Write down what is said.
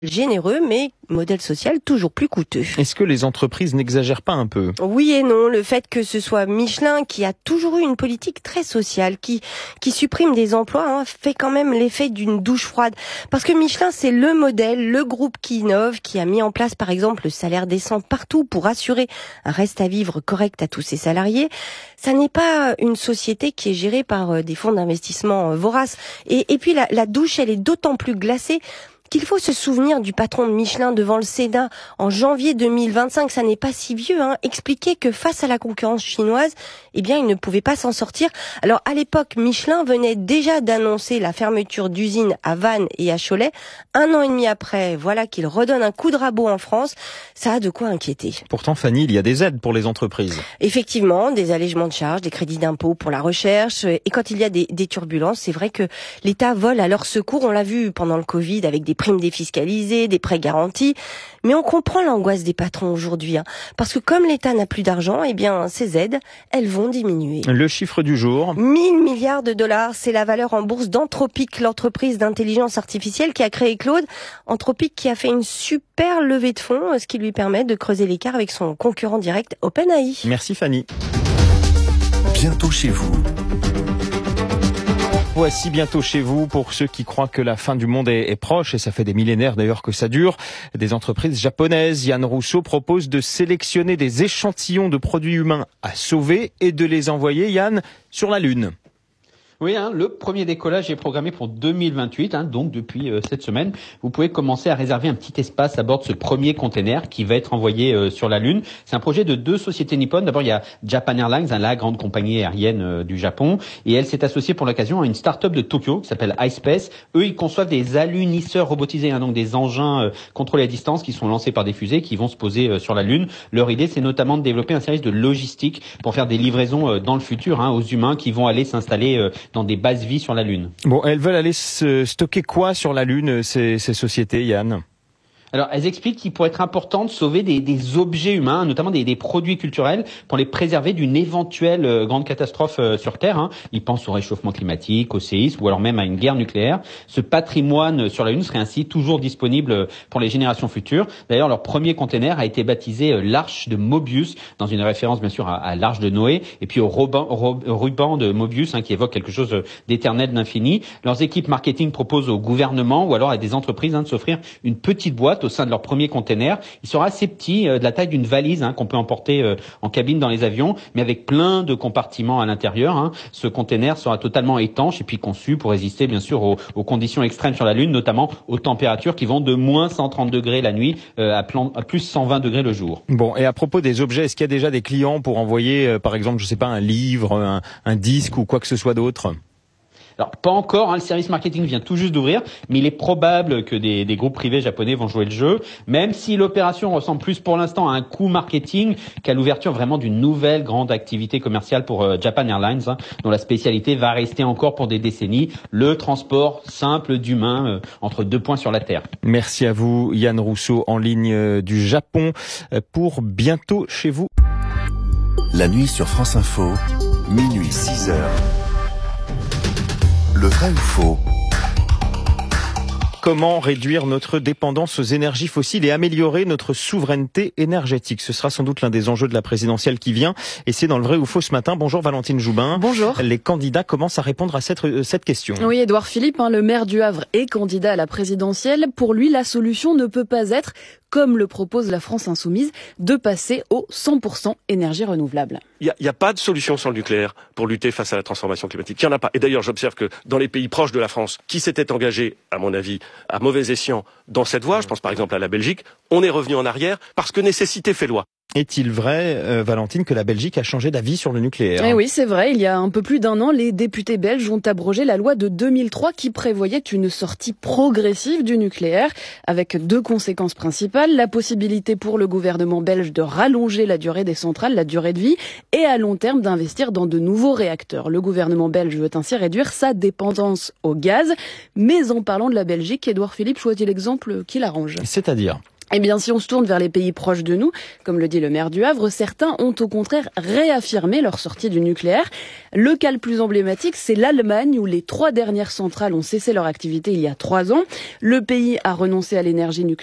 généreux, mais modèle social toujours plus coûteux. Est-ce que les entreprises n'exagèrent pas un peu ? Oui et non. Le fait que ce soit Michelin qui a toujours eu une politique très sociale, qui supprime des emplois, fait quand même l'effet d'une douche froide. Parce que Michelin, c'est le modèle, le groupe qui innove, qui a mis en place par exemple le salaire décent partout pour assurer un reste à vivre correct à tous ses salariés. Ça n'est pas une société qui est gérée par des fonds d'investissement voraces. Et puis la douche, elle est d'autant plus glacée qu'il faut se souvenir du patron de Michelin devant le Sénat en janvier 2025, ça n'est pas si vieux, expliquer que face à la concurrence chinoise, il ne pouvait pas s'en sortir. Alors à l'époque, Michelin venait déjà d'annoncer la fermeture d'usines à Vannes et à Cholet. 1 an et demi après, voilà qu'il redonne un coup de rabot en France. Ça a de quoi inquiéter. Pourtant, Fanny, il y a des aides pour les entreprises. Effectivement, des allègements de charges, des crédits d'impôt pour la recherche. Et quand il y a des turbulences, c'est vrai que l'État vole à leur secours. On l'a vu pendant le Covid avec des primes défiscalisées, des prêts garantis. Mais on comprend l'angoisse des patrons aujourd'hui. Parce que comme l'État n'a plus d'argent, ces aides, elles vont diminuer. Le chiffre du jour. 1000 milliards de dollars, c'est la valeur en bourse d'Anthropic, l'entreprise d'intelligence artificielle qui a créé Claude. Anthropic qui a fait une super levée de fonds, ce qui lui permet de creuser l'écart avec son concurrent direct OpenAI. Merci Fanny. Bientôt chez vous. Voici bientôt chez vous pour ceux qui croient que la fin du monde est proche, et ça fait des millénaires d'ailleurs que ça dure. Des entreprises japonaises, Yann Rousseau propose de sélectionner des échantillons de produits humains à sauver et de les envoyer, Yann, sur la Lune. Oui, le premier décollage est programmé pour 2028, donc depuis cette semaine. Vous pouvez commencer à réserver un petit espace à bord de ce premier container qui va être envoyé sur la Lune. C'est un projet de 2 sociétés nippones. D'abord, il y a Japan Airlines, la grande compagnie aérienne du Japon, et elle s'est associée pour l'occasion à une start-up de Tokyo qui s'appelle iSpace. Eux, ils conçoivent des alunisseurs robotisés, donc des engins contrôlés à distance qui sont lancés par des fusées qui vont se poser sur la Lune. Leur idée, c'est notamment de développer un service de logistique pour faire des livraisons dans le futur aux humains qui vont aller s'installer dans des bases vie sur la Lune. Bon, elles veulent aller stocker quoi sur la Lune, ces sociétés, Yann ? Alors, elles expliquent qu'il pourrait être important de sauver des objets humains, notamment des produits culturels, pour les préserver d'une éventuelle grande catastrophe sur Terre. Ils pensent au réchauffement climatique, au séisme ou alors même à une guerre nucléaire. Ce patrimoine sur la Lune serait ainsi toujours disponible pour les générations futures. D'ailleurs, leur premier container a été baptisé l'Arche de Mobius, dans une référence bien sûr à l'Arche de Noé, et puis au ruban de Mobius, qui évoque quelque chose d'éternel, d'infini. Leurs équipes marketing proposent au gouvernement ou alors à des entreprises de s'offrir une petite boîte au sein de leur premier container. Il sera assez petit, de la taille d'une valise qu'on peut emporter en cabine dans les avions, mais avec plein de compartiments à l'intérieur. Ce container sera totalement étanche et puis conçu pour résister bien sûr aux conditions extrêmes sur la Lune, notamment aux températures qui vont de moins 130 degrés la nuit à plus 120 degrés le jour. Bon, et à propos des objets, est-ce qu'il y a déjà des clients pour envoyer, par exemple, je sais pas, un livre, un disque ou quoi que ce soit d'autre ? Alors, pas encore, le service marketing vient tout juste d'ouvrir, mais il est probable que des groupes privés japonais vont jouer le jeu, même si l'opération ressemble plus pour l'instant à un coup marketing qu'à l'ouverture vraiment d'une nouvelle grande activité commerciale pour Japan Airlines, dont la spécialité va rester encore pour des décennies, le transport simple d'humains entre 2 points sur la Terre. Merci à vous, Yann Rousseau, en ligne du Japon, pour bientôt chez vous. La nuit sur France Info, minuit 6h. Le vrai ou faux ? Comment réduire notre dépendance aux énergies fossiles et améliorer notre souveraineté énergétique ? Ce sera sans doute l'un des enjeux de la présidentielle qui vient. Et c'est dans le vrai ou faux ce matin. Bonjour Valentine Joubin. Bonjour. Les candidats commencent à répondre à cette question. Oui, Édouard Philippe, le maire du Havre, est candidat à la présidentielle. Pour lui, la solution ne peut pas être, comme le propose la France Insoumise, de passer au 100% énergie renouvelable. Il n'y a pas de solution sans le nucléaire pour lutter face à la transformation climatique. Il n'y en a pas. Et d'ailleurs, j'observe que dans les pays proches de la France, qui s'étaient engagés, à mon avis, à mauvais escient dans cette voie, je pense par exemple à la Belgique, on est revenu en arrière parce que nécessité fait loi. Est-il vrai, Valentine, que la Belgique a changé d'avis sur le nucléaire ? Oui, c'est vrai. Il y a un peu plus d'un an, les députés belges ont abrogé la loi de 2003 qui prévoyait une sortie progressive du nucléaire, avec 2 conséquences principales. La possibilité pour le gouvernement belge de rallonger la durée des centrales, la durée de vie, et à long terme d'investir dans de nouveaux réacteurs. Le gouvernement belge veut ainsi réduire sa dépendance au gaz. Mais en parlant de la Belgique, Édouard Philippe choisit l'exemple qui l'arrange. C'est-à-dire ? Eh bien, si on se tourne vers les pays proches de nous, comme le dit le maire du Havre, certains ont au contraire réaffirmé leur sortie du nucléaire. Le cas le plus emblématique, c'est l'Allemagne, où les 3 dernières centrales ont cessé leur activité il y a 3 ans. Le pays a renoncé à l'énergie nucléaire